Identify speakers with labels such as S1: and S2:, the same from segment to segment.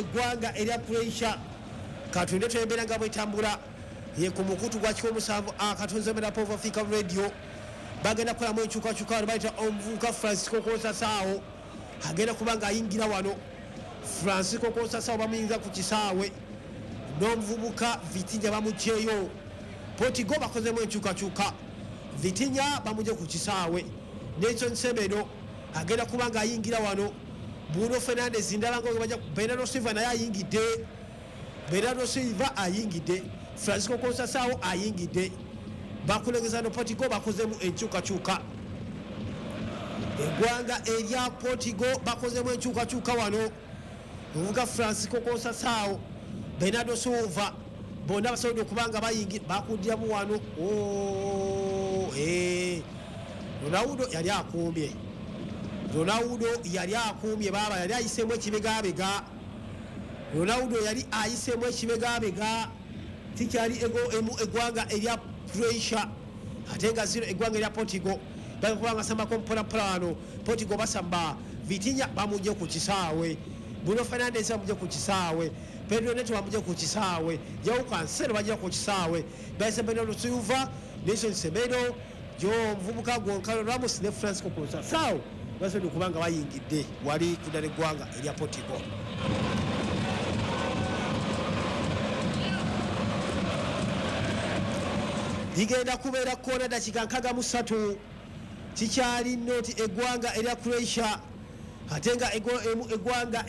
S1: eggwanga erya Croatia katunde twembera nga bwetambula ye ku mukutu gwa kikomusanvu akatonze mera Pova Africa Radio bagenda kukolamu enkyukakyuka wano bayita omuvubuka Francisco Kosasaawo agenda kuba nga ayingira wano. Francisco Kosasaawo bamuyinza ku kisaawe n'omuvubuka Vitinha bamugyeyo. Portugal bakozemu enkyukakyuka, Vitinha bamugye ku kisaawe. Nelson Semedo agenda kuba nga ayingira wano. Bruno Fernandes ndaba nga bajja Bernardo Silva naye ayingidde. Bernardo Silva ayingidde. Francisco Kosasaawo ayingidde. Bakulengeza no Portugal bakozemu enkyukakyuka. Eggwanga erya Portugal bakozemu enkyukakyuka wano. Omuvubuka Francisco Kosasaawo, Bernardo Silva bonna basobodde okuba nga bayingira bakudyamu wano. Ronaldo yali akumbye. Ronaldo yali akumbye baba yali ayisemu ekibegabega. Ronaldo yali ayisemu ekibegabega. Tikyali eggwanga erya Croatia ate nga zino eggwanga erya Portugal bakubanga sambako mpolampola wano. Portugal basamba, Vitinha bamugye ku kisaawe, Bruno Fernandes bamugye ku kisaawe, Pedro Neto bamugye ku kisaawe, João Cancelo bajja ku kisaawe, Bernardo Silva, Nelson Semedo, omuvubuka Goncalo Ramos ne Francisco Kosasaawo basobodde okuba nga bayingidde wali ku ddala eggwanga erya Portugal. Ligenda kubeera kona dakika 63 kikyali noti eggwanga erya Croatia ate nga eggwanga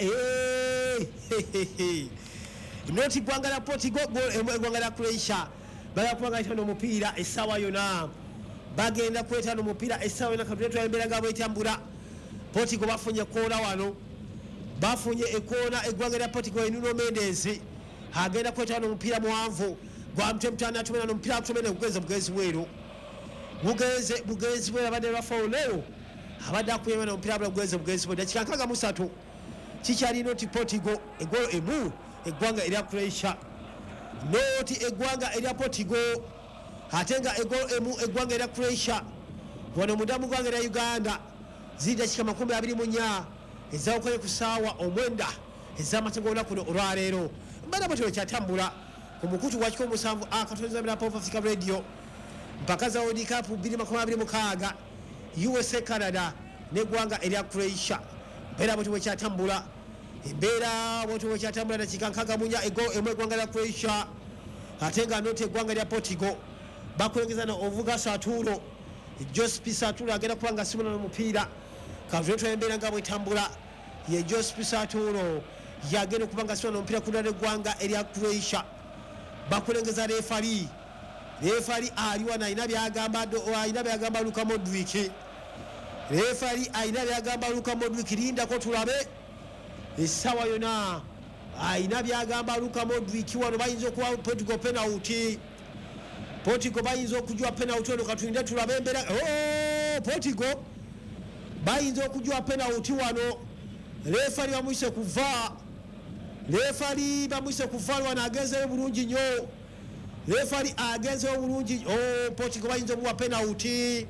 S1: noti eggwanga lya Portugal eggwanga lya Croatia bagakubanga etano omupiira essaawa yona bagenda kwetano omupiira essaawa yona katule twayembera nga bwetambula. Portugal bafunye koona wano, bafunye ekoona eggwanga lya Portugal Nuno Mendes agenda kwetano omupiira muwanvu gwa mtemtana atumena n'omupiira atumena bugenzi bweru bugenzi bweru abadde bafauleo abadde akuyema n'omupiira bugenzi bweru dakika 63 kikyali noti Portugal egolo emu eggwanga erya Croatia noti eggwanga erya Portugal ate nga egolo emu eggwanga erya Croatia wano mudamu gwanga erya Uganda ziri dakika 24 ezawukayo ku ssaawa omwenda ez'amatengo olunaku luno olwaleero mbadde bwetyo kyatambula ku mukutu gwa kikomusanvu akatoneza mera Pova Africa Radio mpaka za World Cup 2026 USA Canada n'eggwanga erya Croatia mbeera bwetyo bwekyatambula embeera bwetyo bwekyatambula dakika 64 ego emu eggwanga lya Croatia ate nga noti eggwanga lya Portugal bakulengeza na ovuga Saturo Jospi Saturo agenda kuba nga simula n'omupiira kavuletwa embeera nga bwetambula ye Jospi Saturo yagenda okuba nga simula n'omupiira ku ddala eggwanga erya Croatia. Bakulengeza refari aliwana alina byagamba Luka Modric. Refari alina byagamba Luka Modric, lindako tulabe essaawa yona alina byagamba Luka Modric wano bayinza okuwa Portugal penalty. Portugal bayinza okujwa penalty wano katulinde tulabe embeera. Portugal bayinza okujwa penalty wano. Refari bamuyise kuva. Refari bamwise kuvalwa na agenzeyo bulungi nnyo. Refari agenzeyo bulungi. Portugal bayinza okuwa penalty.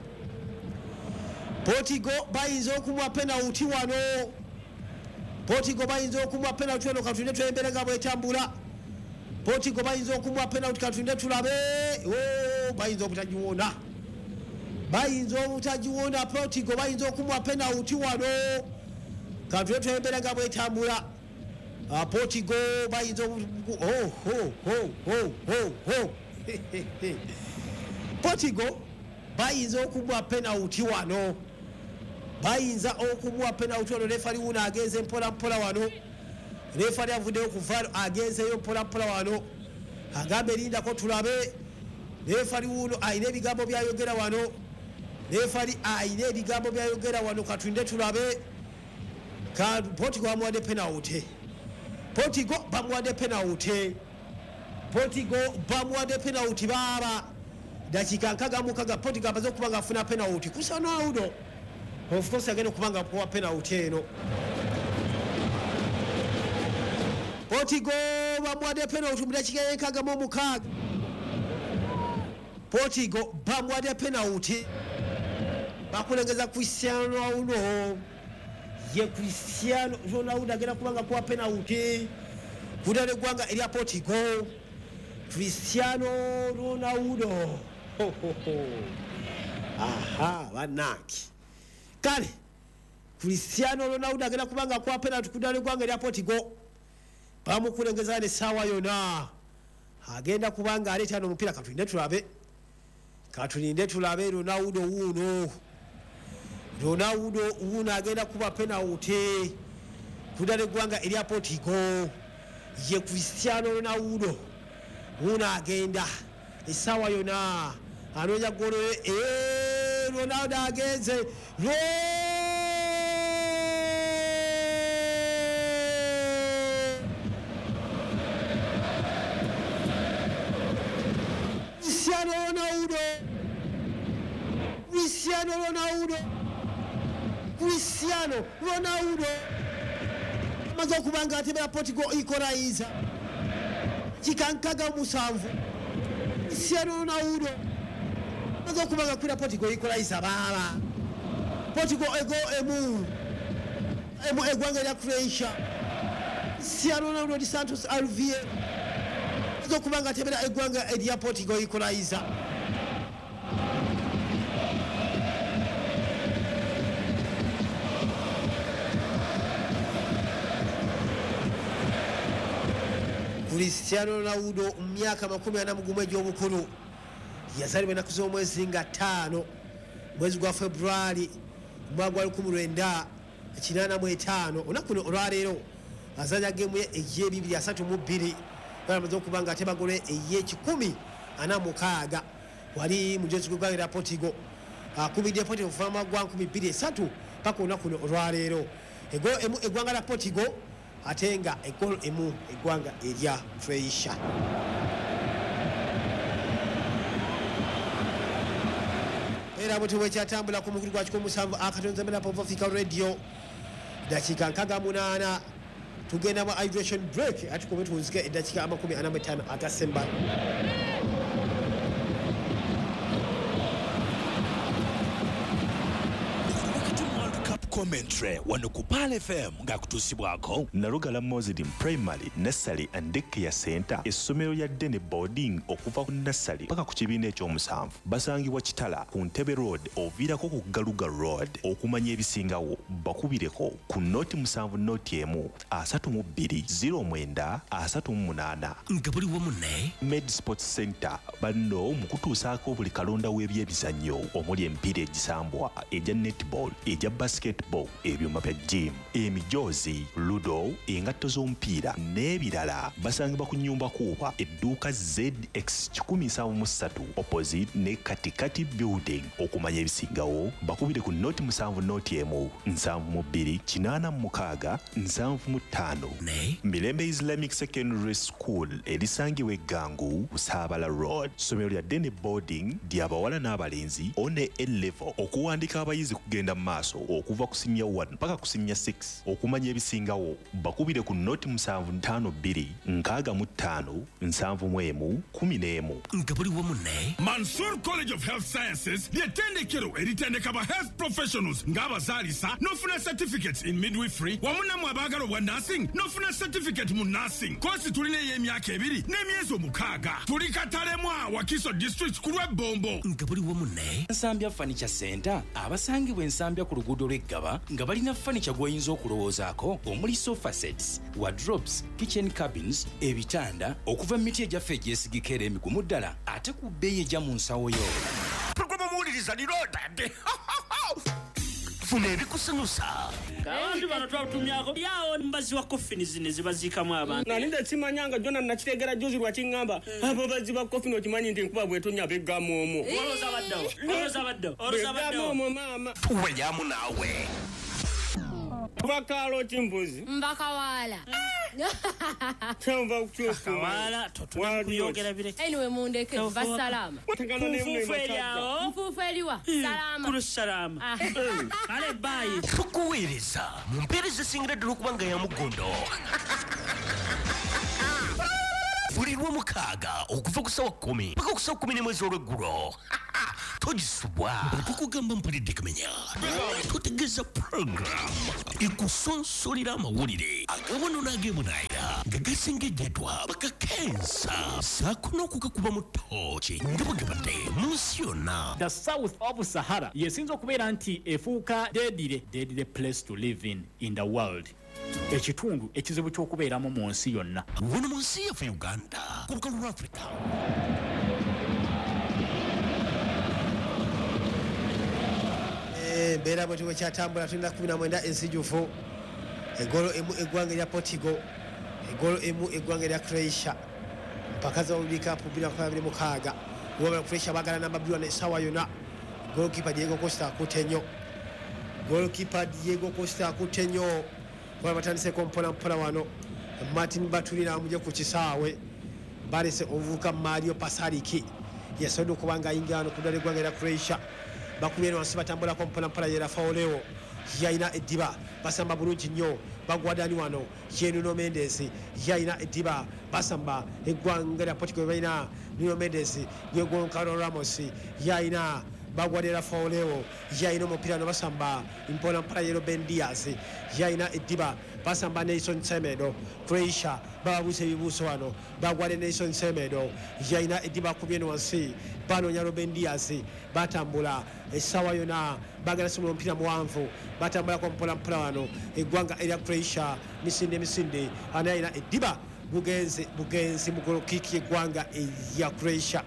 S1: Portugal bayinza okumuwa penalty wano. Portugal bayinza okumuwa penalty wano katulinde twembere nga bwetambula. Portugal bayinza okumuwa penalty katulinde tulabe. Bayinza obutagiwona. Portugal bayinza okumuwa penalty wano katulinde twembere nga bwetambula. Portugal bayinza Portugal bayinza okumuwa penalty wano. Bayinza okumuwa penalty wano. Refari wuno agenze mpola wano. Refari avuddeyo okuvaalo agenzeyo mpola wano agambe lindako tulabe. Refari wuno ayina ebigambo byayogera wano. Refari ayina ebigambo byayogera wano katulinde tulabe. Portugal bamuwadde penalty. Portugal bamuwadde penalty baba dakika 66 Portugal baze okuba nga afuna penalty kusa Ronaldo of course agenda okuba nga apuwa penalty eno. Portugal bamuwadde penalty mu dakika 66 Portugal bamuwadde penalty bakulengeza Cristiano Ronaldo ye Cristiano Ronaldo agenda kubanga kuwa penalty kudale gwanga erya Portugal. Cristiano Ronaldo aha banaki kale Cristiano Ronaldo agenda kubanga kuwa penalty kudale gwanga erya Portugal bamukulengeza ne sawa yona agenda kubanga aleta no mupira katulinde tulabe Ronaldo uno agenda kuba penalty kudale gwanga erya Portugal ye Cristiano Ronaldo uno agenda esawa yona anonya golo Ronaldo agenze Cristiano Ronaldo amaze kubanga atebera Portugal equalizer chikankaga musanvu. Cristiano Ronaldo amaze kubanga kwira Portugal equalizer baba Portugal ego emu egwanga ya Croatia. Cristiano Ronaldo di Santos Alvier amaze kubanga atebera egwanga ya Portugal equalizer. Cristiano Ronaldo myaka 41 egy'obukulu yazalibwa ennaku z'omwezi nga 5 mwezi gwa February mwaka 1985 olunaku olwaleero azanya gemu ye ey'232 amaze okubanga ateba golo ey'16 wali mujenzi gw'eggwanga Portugal akubidde Portugal okuva mu magwa 23 paka olunaku olwaleero eggwanga la Portugal atenga egolo emu eggwanga erya Croatia. Era bwe bwekyatambula ku mukulu gwa 17 akatonza Mera Pop Africa Radio dakika 68 tugenda mu hydration break ati ko tunzike edakika 45 agasemba.
S2: Commentary wano ku Pal FM ngakutusibwako Narugala Mozidi Primary Nursery and Daycare Center essomero ya Dene Boarding okuva ku nursery paka ku kibiina eky'omusanvu basangibwa Kitala ku Ntebe Road oviirako ku Galuga Road okumanya ebisingawo bakubireko ku noti 7 noti emu 320938
S3: nga buli wamu ne
S2: Med Sports Center banno mukutuusaako buli kalonda w'ebyebizannyo omuli empiira egisambwa eja netball eja basketball ebyuma bya gym emijozi ludo engatto z'omupiira n'ebirala basangibwa ku nnyumba kuuba edduuka ZX 173 opposite ne Katikati building okumanya ebisingawo bakubire ku noti 7 noti emu 7286
S3: ne
S2: Mirembe Islamic Secondary School erisangibwa Eggangu Busabala Road somero lya Dene Boarding ly'abawala n'abalenzi one A-level okuwandika abayizi kugenda mu maaso okuva ku senior 1 paka ku senior 6 okumanya ebisingawo bakubire ku noti 752
S3: nga buli wamu ne
S4: Mansour College of Health Sciences ly'ettendekero eritendeka ba health professionals ng'abazaalisa n'ofuna certificates in midwifery wamu namwe abaagala obwa nursing n'ofuna certificate mu nursing kosi tulina ey'emyaka 2 n'emyezi 6 tuli Katalemwa Wakiso district ku lw'Ebombo
S3: nga buli wamu ne
S5: Nsambya Furniture Center abasangibwa ensambya ku luguudo lw'Eggaba nga balina furniture gw'oyinza okulowoozaako omuli sofa sets, wardrobes, kitchen cabins, ebitanda okuva mu miti egyaffe egyesigika era emigumu ddala ate ku bbeeyi ejja mu nsawo yo.
S3: Programa muwuliriza lirootadde funa ebikusanyusa
S6: abantu bano twatumyako yawo mbazi wa coffin zine zibaziikamu abantu
S7: nani ndakimanyanga jona nakitegera juzi lwakingamba abo bazi ba coffin okimanyi nti nkuba bwetonya beggamu omwo
S6: oloza baddawo
S7: mama
S3: weyamu naawe
S7: bakalo chimbuzi
S8: mbakawala
S7: chamba kuchufu
S6: wala totuyogera bire
S8: anyway mundeke basalama
S6: mfufu
S8: eliwa salama
S6: kulu salama ale bayi
S3: tukuweereza mu mpeereza esingira ddala okuba nga ya mugondo buli lw'omukaaga okuva ku ssaawa 10 paka ku ssaawa 11 olw'eggulo togisubwa tukugamba mpulidde kamenya tutegeeza program ekusonsolera amawulire agawono n'agemunaayira nga gasengejjatwa bakakensa saako n'okugakuba mu tooki nga bwegabadde mu nsi yonna.
S9: The south of Sahara yesinza okubeera nti efuuka deadly place to live in the world, ekitundu ekizibu ky'okubeeramu mu nsi yonna.
S3: Wano mu nsi yaffe Uganda ku lukalu lwa Africa.
S1: Embeera bwe tiwe kyatambula tulina 19 ensijufu, egolo emu eggwanga erya Portugal, egolo emu eggwanga erya Croatia. Mpaka za World Cup 2026 wabula Croatia bagala namba 2 essaawa yonna. Goalkeeper Diego Costa akutenyo. Waba batandise mpola wano. Martin Batulina amuje ku kisaawe balese ovuka Mario Pasariki yasodo kubanga ingano kudale gwanga era Croatia bakubye wansi batambula mpola yera Faoleo yaina ediba basamba bulungi nnyo bagwadani wano Nuno Mendes yaina ediba basamba eggwanga lya Portugal baina Nuno Mendes yego Carlos Ramos yaina bagwadera Faoleo yaina omupira no basamba mpola yero Ben Diaz yaina ediba basamba Nelson Semedo. Croatia babuse bibuso wano bagwade Nelson Semedo yaina ediba kubyeno wansi bano nya Ruben Diaz batambula essaawa yonna bagala somo mpira muwanvu batambula mpola wano eggwanga erya Croatia misinde anaina ediba bugenzi mugolo kiki eggwanga erya Croatia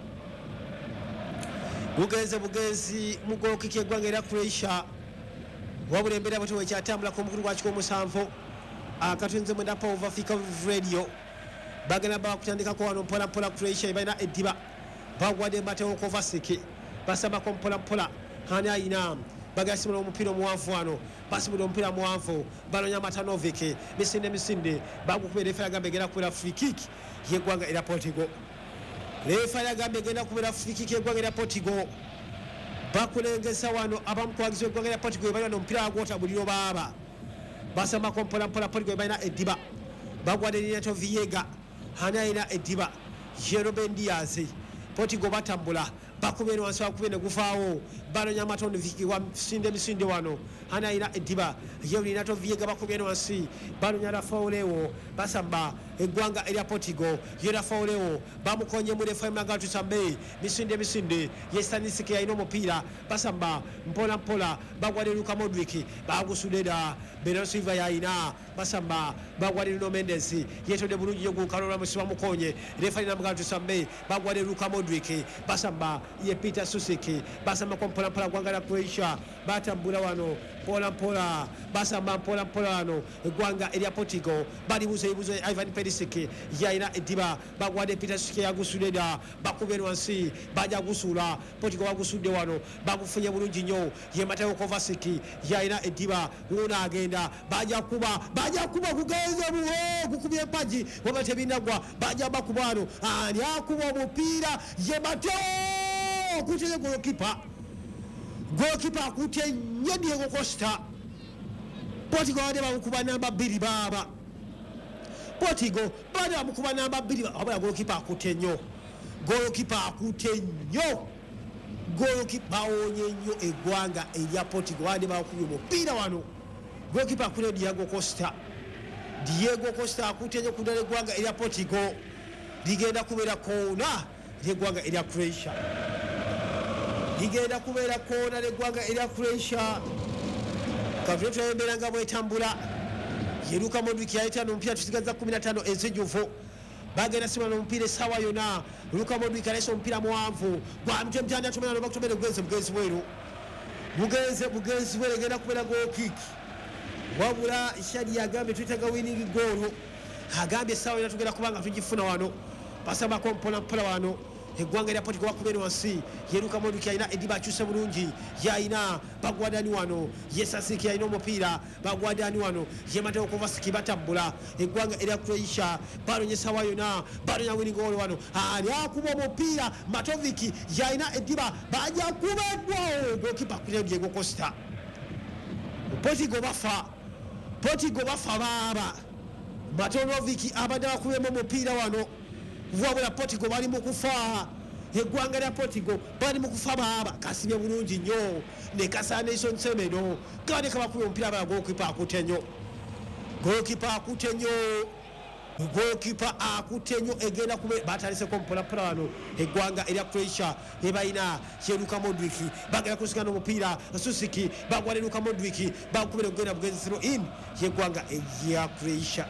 S1: bugenzi mugolo kiki eggwanga erya Croatia wabula embeera bwe tewekyatambula ku mukulu gwakiko omusanvu akatunze mwenda Pova Africa Radio bagana bakutandikako wano mpola Croatia balina ediba bagwadde Mateo Kovacic basamba mpola hani ayina bagasimula omupira omuwanvu wano basimula omupira muwanvu banonya Matanovic misinde bagukubira refa yagambe genda kubera free kick yeggwanga erya Portugal. Refa yagambe genda kubera free kick yeggwanga erya Portugal bakulengesa wano abamukwagiza eggwanga erya Portugal balina omupira agwota buliro baba basamba mpola Portugal balina ediba bagwadde Neto Viega hani ayina ediba Ruben Diaz. Portugal batambula bakubye wansi bakubye ne gufaawo banonya Matanovic wa misinde wano hani ayina ediba Neto Viega bakubye wansi banonya Faoleo basamba eggwanga erya Portugal yera Faoleo bamukonye mu refa maga tusambe misinde Yestanisiki ayina omupira basamba mpola bagwadde Luka Modric bagusudeda Bernardo Silva yayina basamba bagwadde Nuno Mendes yetode bulungi yogu Carlos Ramos bamukonye refa ina maga tusambe bagwadde Luka Modric basamba ye Peter Susiki basamba mpola gwanga la Croatia batambula wano mpola basamba mpola wano eggwanga erya Portugal bali buzo Ivan Perisic yaina ediba bagwadde Peter Susiki yagusudeda bakubye wansi baja gusula Portugal bagusudde wano bagufunye bulungi nnyo ye Mateo Kovacic yaina ediba nguna agenda baja kuba kugenza buho kukubye paji waba tebinagwa baja bakubano ani akuba omupira ye Mateo kuteye goalkeeper akute nnyo Diego Costa. Portugal bade bamukuba namba 2 baba Portugal bade bamukuba namba 2 abala goalkeeper akute nnyo goalkeeper onye nnyo eggwanga erya Portugal bade bakubye omupira wano goalkeeper akute Diego Costa akute nnyo kudala eggwanga erya Portugal ligenda kubeera koona ly'eggwanga erya Croatia kavuyo embeera nga bwetambula yeruka Modric yayita n'omupira tusigaza 15 ensijufu bagenda sima n'omupira essaawa yonna Luka Modric alese omupira muwanvu gwa mutenda tumana bakutobere bugenzi bweru egenda kubeera goal kick wabula Shadi yagambye twetaaga winning goal agambye essaawa yonna tugenda kubanga tugifuna wano basambako mpola wano eggwanga erya Portugal bakubye wansi yeruka Modric ayina ediba akyuse bulungi yayina bagwadani wano Yesasiki ayina omupira bagwadani wano ye Mateo Kovacic batambula eggwanga erya Croatia banonya essaawa yonna banonya winning goal wano ani akuba omupira Matanovic yayina ediba baja kubeddwawo goalkeeper akute Diego Costa. Portugal bafa baba Matanovic abadde bakubyemu omupira wano wabula Portugal bali mu kufa eggwanga lya Portugal bali mu kufa baaba kasibye bulungi nnyo ne Kasanation Semeno kale kabakubye omupiira bala goalkeeper akute nnyo goalkeeper akute nnyo egenda kube bataliseko mpola wano eggwanga erya Croatia ebalina Luka Modric bagenda kusikana omupiira Susiki bagwale Luka Modric bakubira ogenda bugenzi throw in yeggwanga erya Croatia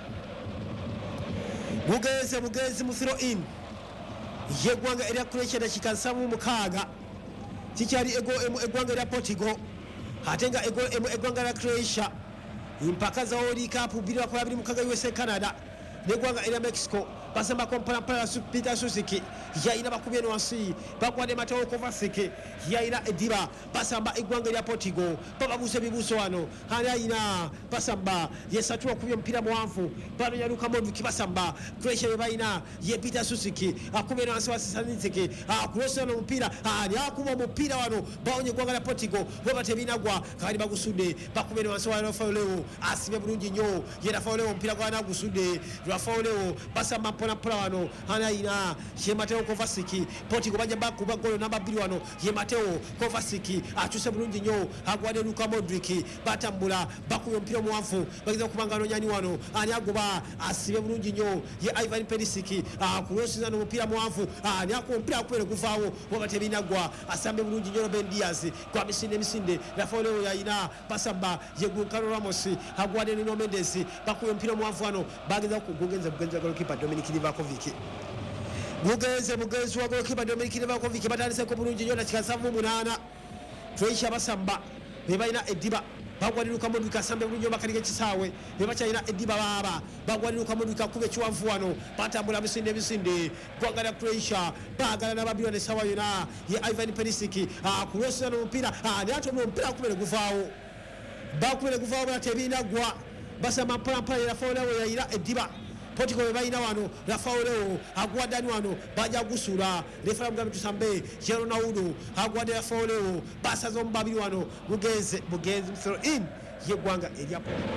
S1: bugenzi mu throw in yeggwanga erya Croatia dakika 76 kikyali eggwanga erya Portugal ate nga eggwanga lya Croatia impaka za World Cup 2026 USA Canada neggwanga erya Mexico basamba kompala Peter Susiki yaina bakubye wansi bakwade Mateo Kovacic yaina Ediba basamba eggwanga erya Portugal bababuse bibuso wano yaina basamba yesatula kubye mpira mwanfu bano ya Luka Modric basamba Croatia bebaina ye Peter Susiki akubye wansi wa Sasanitsiki akurosa no mpira akuba mpira wano baonye eggwanga erya Portugal babatebinagwa kali bagusudde bakubye wansi wa Rafael Leo asibe bulungi nnyo ye Rafael Leo mpira gwana gusudde Rafael Leo basamba mpola wano yaina ye Mateo Kovacic Portugal bajja bakuba golo namba 2 wano ye Mateo Kovacic achuse bulungi nnyo agwade Luka Modric batambula bakuba mpira mwanfu bageza kubanga nonyani wano agoba asibe bulungi nnyo ye Ivan Perisic akulosiza no mpira mwanfu ako mpira akwere kuvaawo wabatebinagwa asambe bulungi nnyo Ben Diaz kwa misinde Rafael Leo yaina basamba ye Gonzalo Ramos agwade Nuno Mendes bakuba mpira mwanfu wano bageza kugongenza goalkeeper Dominic Livakovic bugenzi wa goalkeeper Dominic Livakovic batandiseko bulungi nnyo dakika 78 Croatia basamba bebalina Ediba bagwali Luka Modric asambe bulungi bakalige kisaawe bebakyalina Ediba baba bagwali Luka Modric akube kiwanvu wano batambula misinde gwanga lya Croatia bagala nababirwa ne sawa yona ye Ivan Perisic akulosa no mpira nyato no mpira akubere guvaawo bakubere guvaawo batebinagwa basamba mpala ya Rafael Leo yaira Ediba Portugal bebalina wano Rafael Leo agwadani wano baja gusula refera mugambi tusambe Ronaldo agwade Rafael Leo basaza omubabiri wano bugenzi throw in yeggwanga erya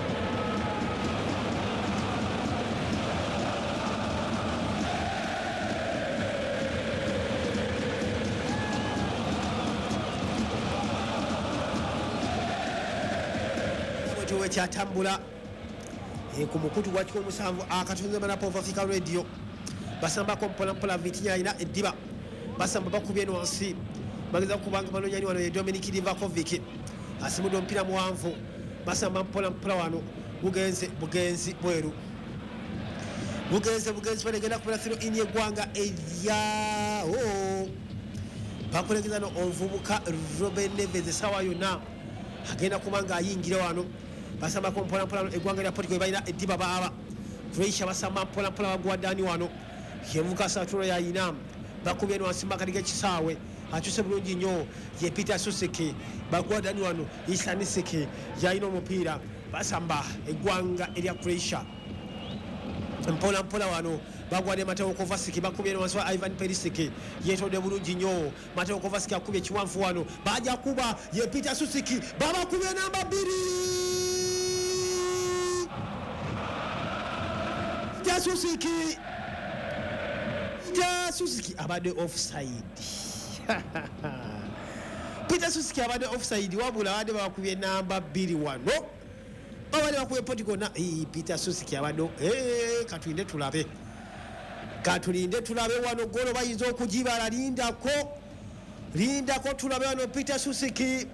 S1: Portugal kyatambula ku mukutu gwakiko omusanvu akatonze manapo of Africa Radio basamba mpola Vitinha ina Ediba basamba bakubye wansi bageza kubanga banonyani wano ye Dominic Livakovic asimudo mpira muwanvu basamba mpola wano bugenzi bweru bugenzi balegenda kubula through in yeggwanga erya bakulegeza no omuvubuka Ruben Neves sawa yona agenda kubanga ayingira wano basamba mpola eggwanga lya Portugal balina Ediba baba Croatia basamba mpola bagwadani wano yevuka saturo yaina bakubye wansi makalige kisaawe achuse bulungi nnyo ye Peter Susiki bagwadani wano Isanisiki yaina omupiira basamba eggwanga erya Croatia mpola wano bagwade Mateo Kovacic bakubye wansi wa Ivan Perisic yetode bulungi nnyo Mateo Kovacic akubye kiwanvu wano baja kuba ye Peter Susiki babakubye namba 2 Susiki abadde offside Peter Susiki abadde offside wabula abadde bakubye namba 2 wano abadde bakubye Portugal na Peter Susiki abadde katulinde tulabe wano golo bayinza okugibala lindako tulabe wano Peter Susiki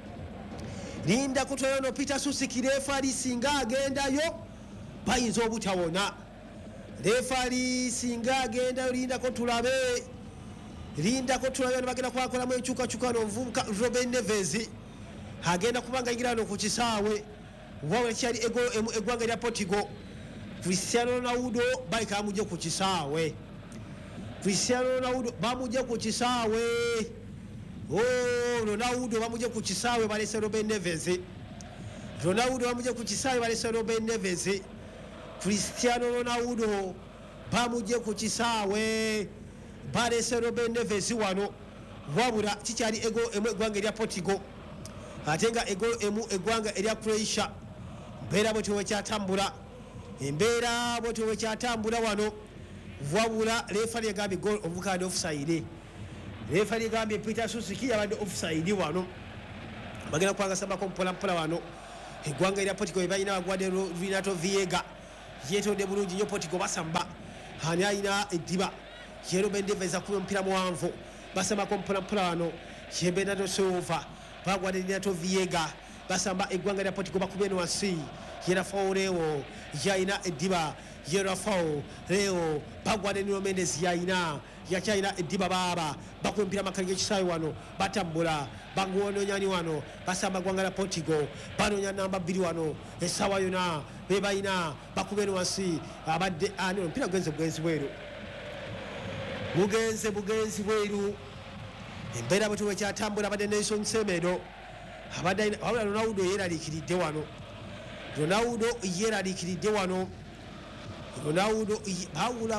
S1: Peter Susiki refari singa agendayo bayinza obutawona refari singa agenda lindako tulabe bagenda kwakolamu enkyukakyuka n'omuvubuka Ruben Neves agenda kubanga ingirano ku kisaawe wawe kyali eggwanga erya Portugal Cristiano Ronaldo bayika amuje ku kisaawe Ronaldo bamuje ku kisaawe balese Ruben Neves Cristiano Ronaldo bamuje ku kisaawe balese Ruben Neves wano wabula kikyali eggwanga erya Portugal ate nga eggwanga erya Croatia embeera bwetyo wekyatambula wano wabula refari egambye gol omuvukade offside refa ligambye Peter Susiki yabadde offside wano bagenda kwangasambako mpolampola wano eggwanga erya Portugal balina bagwadde Renato Viega yeetodde bulungi nnyo Portugal basamba ani alina eddiba ye Ruben Neves akuba omupiira muwanvu basambako mpolampola wano ye Bernardo Silva bagwadde Renato Viega basamba eggwanga erya Portugal bakubye no wansi ye Rafael Leo yalina eddiba ye Rafael Leo bagwadde Nuno Mendes yalina yakyalina eddiba baba bakuba omupiira makali g'ekisaawe wano batambula bangononyani wano basamba ggwanga lya Portugal banoonya namba 2 wano essaawa yona be balina bakube no wansi abadde ani omupiira bugenzi bweru bugenzi bweru embeera bwe tuwekyatambula abadde Nelson Semedo abadde wabula Ronaldo yeraliikiridde wano Ronaldo bawula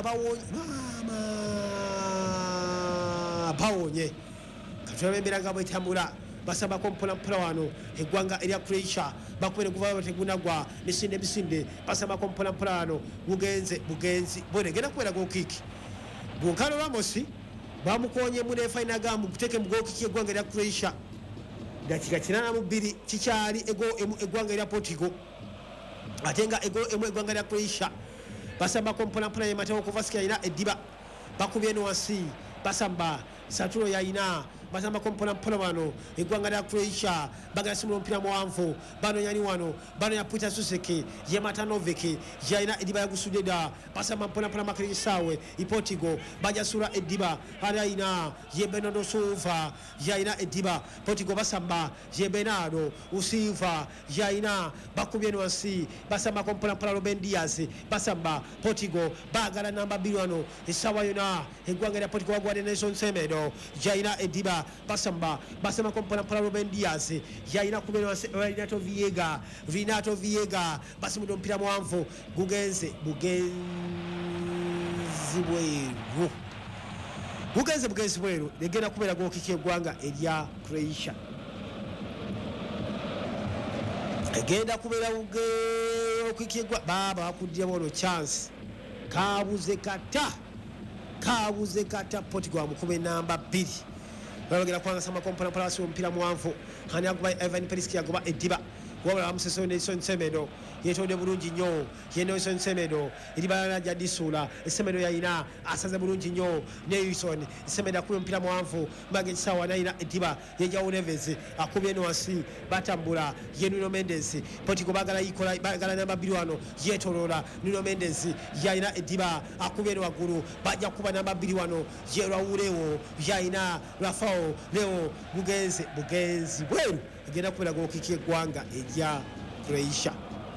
S1: bawonye katulaba embeera nga bwetambula basambako mpolampola wano eggwanga erya Croatia bakubere kuva bategunagwa misinde basambako mpolampola wano bugenzi bwene genda kubeera gokiki Goncalo Ramos bamukonye mu refa inagamu kuteke mugokiki eggwanga erya Croatia dakika 82 kikyali eggwanga erya Portugal ate nga eggwanga erya Croatia basambako mpolampola ye Mateo Kovacic yalina eddiba bakubye no wansi basamba Saturo yalina basambako mpolampola wano eggwanga lya Croatia bagala simula omupiira muwanvu banonyani wano banonya Peter Susiki ye Matanovic yalina eddiba yagusudde basamba mpolampola makali kisaawe Portugal bajasula eddiba alina ye Bernardo Silva yalina eddiba Portugal basamba ye Bernardo Silva yalina bakubye no wansi basambako mpolampola Ruben Dias basamba Portugal bagala namba 2 wano essaawa yona eggwanga lya Portugal wagwadde Nelson Semedo yalina eddiba basamba mpolampola Ruben Dias yalina kubera Renato Viega basimudde omupiira muwanvu bugenzi bweru legenda kubeera gokiki eggwanga erya Croatia egenda kubeera gokiki baba bakuddiramu ono chance kabuze kata Portugal amukube namba 2 bagera kwangasamba mpolampola wasi omupiira muwanvu ani agoba Ivan Perisic yagoba eddiba wabula bamusesewo Nelson Semedo yeetodde bulungi nnyo ye Nelson Semedo eribalala gyadisula Semedo yalina asaze bulungi nnyo Nelson Semedo akubye omupiira muwanvu mbaga ekisaawa nalina eddiba ye João Neves akubye no wansi batambula ye Nuno Mendes Portugal bagala namba 2 wano yeetoloola Nuno Mendes yalina eddiba akubye no waggulu bajja kuba namba 2 wano ye Raul Leo yalina Rafael Leo bugenzi bweru egenda kubeera gokiki eggwanga erya Croatia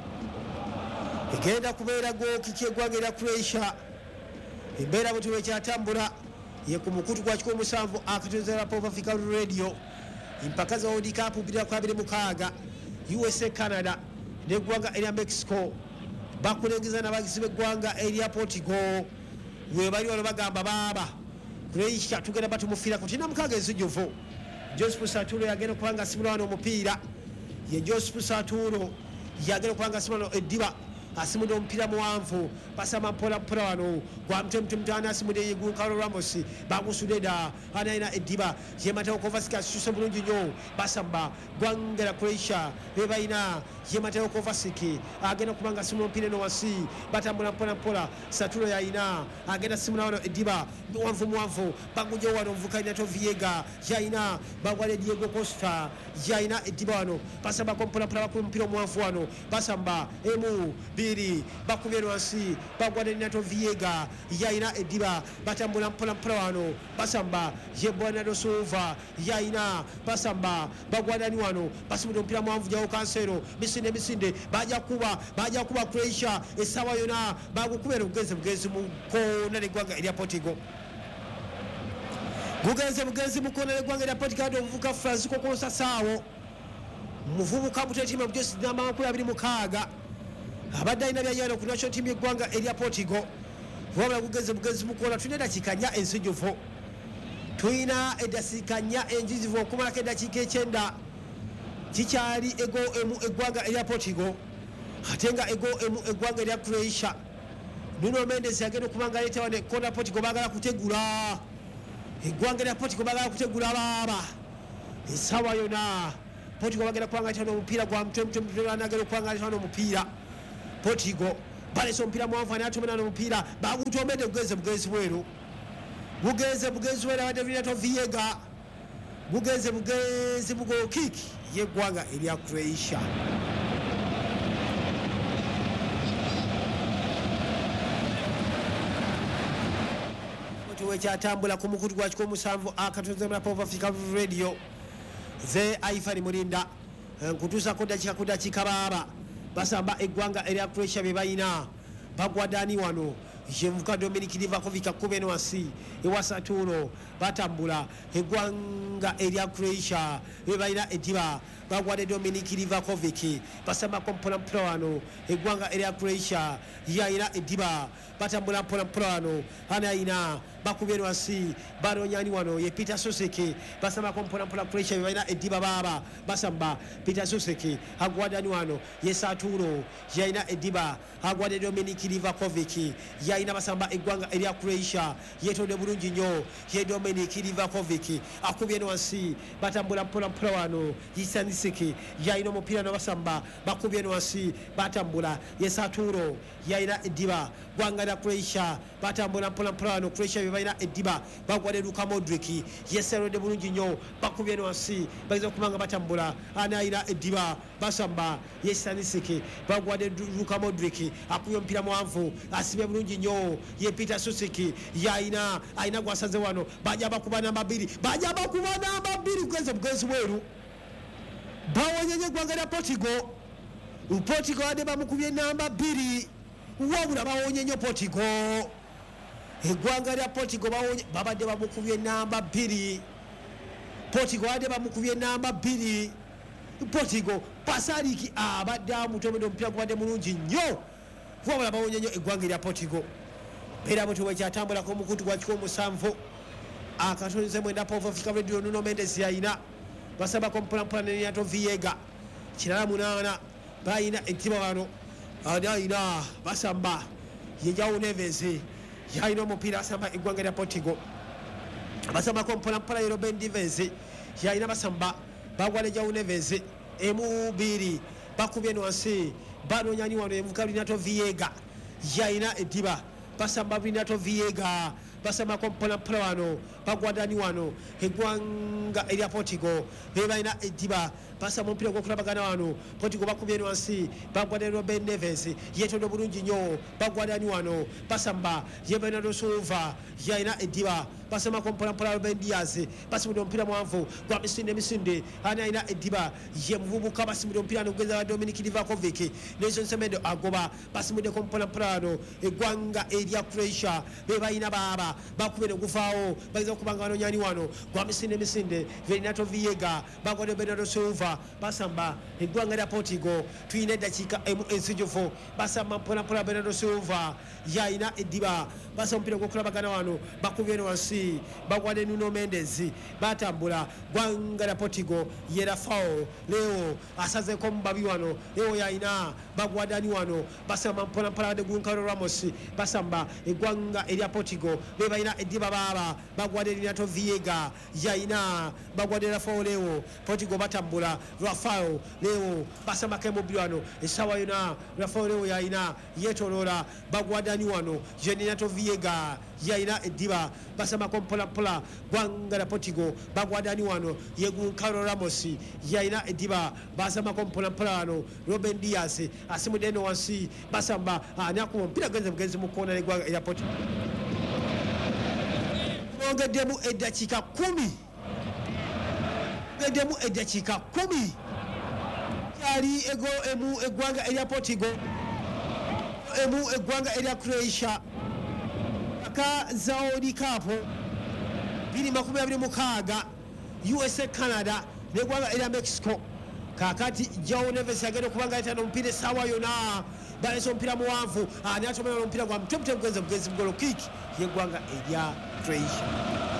S1: embeera bwe tuwekyatambula ye ku mukutu gwa 17 akatuzera Pop Africa Radio empaka za World Cup 2026 USA Canada n'eggwanga erya Mexico bakulengeza n'abagizi b'eggwanga erya Portugal we bali wano bagamba baba Croatia tugenda batumufiira ku tina mukaaga enzijuvu Joseph Saturo yagenda kubanga simula wano omupiira ye Joseph Saturo yagenda kubanga simula eddiba asimudde omupiira muwanvu basamba mpolampola wano gwa mtemutani asimudde ye Goncalo Ramos bagusudde anayina eddiba ye Mateo Kovacic asuse bulungi nnyo basamba ggwanga lya Croatia be balina ye Mateo Kovacic agenda kubanga simula omupiira eno wansi batambula mpolampola Saturo yalina agenda simula wano eddiba muwanvu bagujja wano omuvubuka Renato Viega yalina bagwale Diego Costa yalina eddiba wano basambako mpolampola bakuba omupiira omuwanvu wano basamba emu 2 bakubye wansi bagwadde Renato Viega yalina eddiba batambula mpolampola wano basamba ye Bernardo Silva yalina basamba bagwadani wano basumudde omupiira muwanvu João Cancelo misinde bajja kuba Croatia essaawa yona bagukubera bugenzi mu koona l'eggwanga erya Portugal bugenzi mu koona l'eggwanga erya Portugal omuvubuka Francisco Conceição muvubuka mutetima bujosi namba 26 abadde alina byayana ku national team y'eggwanga erya Portugal wabula bugenzi mu koona tulina eddakiika 4 enzijuvu tulina eddakiika 4 enzijuvu okumalako eddakiika 9 kikyali eggwanga erya Portugal ate nga eggwanga erya Croatia Nuno Mendes yagenda okubanga aleeta wano ekkoona Portugal bagala kutegula eggwanga lya Portugal bagala kutegula baaba essaawa yonna Portugal bagenda kuwangalira omupiira gwa mutwe anagera okuwangalira omupiira Portugal balesa omupiira muwanvu anatomena n'omupiira bagutomedde bugezi bweru bugezi bweru abadde Renato Viega bugezi bugokiki yeggwanga erya Croatia wekyatambula ku mukutu gwa 17 akatoze mu Pop Africa Radio ze Aifani Mulinda nkutuusa ku dakiika baaba basamba eggwanga erya Croatia be balina bagwadani wano Jevuka Dominic Livakovic akube no asi ewasatuno batambula eggwanga erya Croatia be balina ediba bagwade Dominic Livakovic basamba kompona wano eggwanga erya Croatia yaina ediba batambula mpola wano anaina bakubye wasi baronyani wano ye Peter Soseke basamba kompona Croatia be balina ediba baba basamba Peter Soseke agwadani wano ye Saturo yaina ediba agwade Dominic Livakovic yaina basamba eggwanga erya Croatia yetonde bulungi nnyo ye Dominic Livakovic akubye wasi batambula mpola wano yisaniseke yaina omupiira no basamba bakubye wasi batambula ye Saturo yaina ediba gwanga lya Croatia batambula mpola wano Croatia be balina ediba bagwade Luka Modric yeserode bulungi nnyo bakubye wasi bagiza kumanga batambula anaina ediba basamba yesaniseke bagwade Luka Modric akubye omupiira muwanvu asibye bulungi nnyo ye Peter Soseke yaina aina gwasaze wano bajja bakuba namba 2 bugezi bweru bawonyenye eggwanga lya Portugal adde bamukubye namba 2 wabula bawonyenye Portugal eggwanga lya Portugal babadde bamukubye namba 2 Portugal adde bamukubye namba 2 Portugal Pasariki abadde amutomedde omupiira gubadde mulungi nnyo wabula bawonyenye eggwanga lya Portugal era mutu wekyatambula ku mukutu gwa 17 akatonze mwenda Pop Africa Radio Nuno Mendes yaina basaba kompona ne Renato Viega kirala 8 bayina ettiba wano adaina basamba yejawo Neves yaina omupiira asamba eggwanga lya Portugal basamba kompona Ruben Neves yaina basamba bagwale jawo Neves emu 2 bakubye wansi banonyani wano emuka Renato Viega yaina ediba basamba Renato Viega basamba kompona wano bagwadani wano eggwanga erya Portugal be balina ediba basamba omupiira gwokulabagana wano Portugal bakubye wansi bagwadani Ruben Neves yetonde bulungi nnyo bagwadani wano basamba ye Bernardo Silva yaina ediba basamba kompona Ruben Diaz basimudde omupiira muwanvu gwa misinde ani alina ediba ye muvubuka basimudde omupiira nogeza wa Dominic Livakovic Nelson Semedo agoba basimudde kompona wano eggwanga erya Croatia be balina baaba bakubye negufaawo bagiza okubanga banonyani wano gwa misinde Renato Viega bagwadde Bernardo Silva basamba eggwanga lya Portugal tuyina eddakiika ensijufu basamba mpola Bernardo Silva yaina ediba basamba omupiira gwokulabagana wano bakubye wansi bagwadde Nuno Mendes batambula gwanga lya Portugal yera fao leo asazeko mubabi wano leo yaina bagwadani wano basamba mpola de Goncalo Ramos basamba eggwanga erya Portugal be balina ediba baba bagwadde Renato Viega yaina bagwadde Rafael leo Portugal batambula Rafael leo basamba kemubiri wano esawa yona Rafael leo yaina yetolola bagwadani wano Renato Viega yaina ediba basamba kompola gwanga lya Portugal bagwadani wano ye Goncalo Ramos yaina ediba basamba kompola wano Ruben Diaz asimudde no wansi basamba anakuwa mpira genze mukona egwanga erya Portugal ongeddemu eddakiika 10 yali emu eggwanga erya Portugal emu eggwanga erya Croatia aka Zaodi Cup 2026 USA Canada neggwanga erya Mexico kakati João Neves yagenda okubanga yatano omupiira essaawa yonna balesa omupiira muwanvu ani atomera omupiira gwa mutwe bugezi bugolo kick yeggwanga erya Croatia